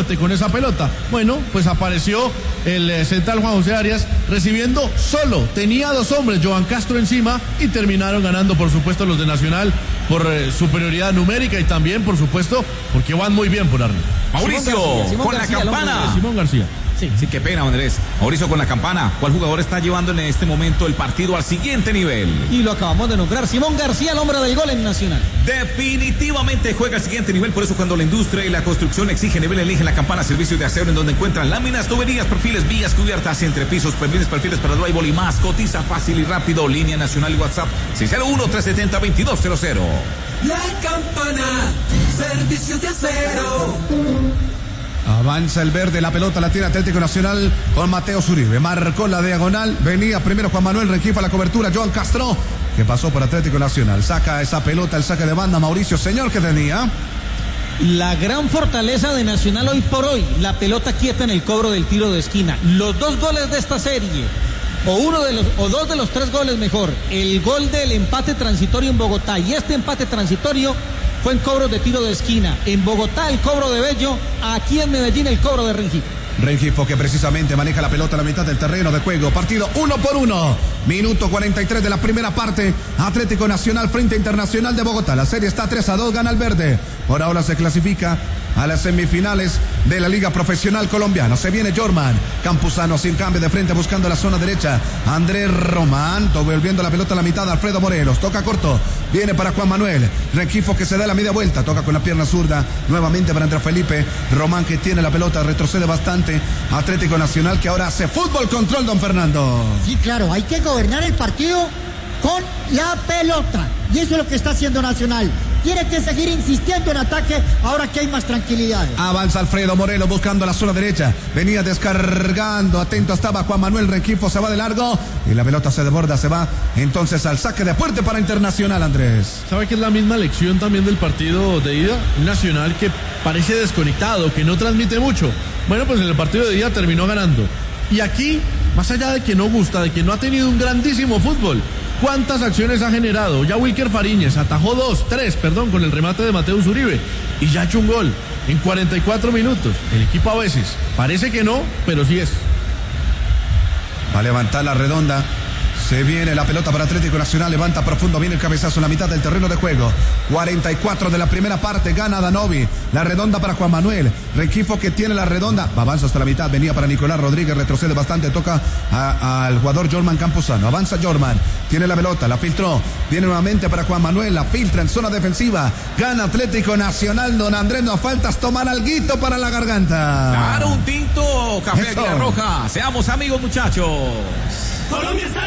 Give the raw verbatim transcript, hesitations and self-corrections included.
suerte con esa pelota. Bueno, pues apareció el eh, central Juan José Arias recibiendo solo, tenía dos hombres, Joan Castro encima, y terminaron ganando, por supuesto, los de Nacional por eh, superioridad numérica y también, por supuesto, porque van muy bien por arriba. Mauricio, Simón García, Simón con García, la campana. Simón García. Sí, sí, qué pena, Andrés. Mauricio, con la campana, ¿cuál jugador está llevando en este momento el partido al siguiente nivel? Y lo acabamos de nombrar, Simón García, el hombre del gol en Nacional. Definitivamente juega al siguiente nivel, por eso cuando la industria y la construcción exige nivel, elige la campana, servicio de aseo en donde encuentran láminas, tuberías, perfiles, vías cubiertas, entrepisos, perfiles, perfiles para drywall y más. Cotiza fácil y rápido, línea nacional y WhatsApp seis cero uno, tres siete cero, dos dos cero cero. La campana, servicio de acero. Avanza el verde, la pelota la tiene Atlético Nacional con Mateo Zuribe. Marcó la diagonal, venía primero Juan Manuel, Rengifo a la cobertura, Joan Castro, que pasó por Atlético Nacional. Saca esa pelota, el saque de banda, Mauricio, señor, que tenía. La gran fortaleza de Nacional hoy por hoy, la pelota quieta en el cobro del tiro de esquina. Los dos goles de esta serie, o uno de los, o dos de los tres goles mejor, el gol del empate transitorio en Bogotá y este empate transitorio fue en cobro de tiro de esquina. En Bogotá el cobro de Bello, aquí en Medellín el cobro de Rengifo. Rengifo que precisamente maneja la pelota a la mitad del terreno de juego. Partido uno por uno. Minuto cuarenta y tres de la primera parte. Atlético Nacional frente a Internacional de Bogotá. La serie está tres a dos, gana el verde. Por ahora se clasifica a las semifinales de la Liga Profesional Colombiana. Se viene Jorman. Campuzano sin cambio de frente buscando la zona derecha. Andrés Román volviendo la pelota a la mitad. Alfredo Morelos. Toca corto. Viene para Juan Manuel. Rengifo que se da la media vuelta. Toca con la pierna zurda. Nuevamente para Andrés Felipe. Román que tiene la pelota. Retrocede bastante. Atlético Nacional que ahora hace fútbol control, don Fernando. Sí, claro. Hay que gobernar el partido con la pelota. Y eso es lo que está haciendo Nacional. Tiene que seguir insistiendo en ataque ahora que hay más tranquilidad. Avanza Alfredo Morelos buscando la zona derecha. Venía descargando. Atento estaba Juan Manuel. Rengifo se va de largo. Y la pelota se desborda, se va entonces al saque de puerta para Internacional, Andrés. ¿Sabe que es la misma lección también del partido de ida? Un Nacional que parece desconectado, que no transmite mucho. Bueno, pues en el partido de ida terminó ganando. Y aquí, más allá de que no gusta, de que no ha tenido un grandísimo fútbol, ¿cuántas acciones ha generado? Ya Wilker Fariñez atajó dos, tres, perdón, con el remate de Mateo Zuribe y ya ha hecho un gol en cuarenta y cuatro minutos. El equipo a veces parece que no, pero sí es. Va a levantar la redonda. Se viene la pelota para Atlético Nacional, levanta profundo, viene el cabezazo en la mitad del terreno de juego. cuarenta y cuatro de la primera parte, gana Danovi. La redonda para Juan Manuel. Rengifo que tiene la redonda, avanza hasta la mitad, venía para Nicolás Rodríguez, retrocede bastante, toca a, al jugador Jorman Campuzano. Avanza Jorman, tiene la pelota, la filtró, viene nuevamente para Juan Manuel, la filtra en zona defensiva. Gana Atlético Nacional, don Andrés, nos falta tomar alguito para la garganta. Claro, un tinto, café Águila Roja. Seamos amigos, muchachos. Colombia está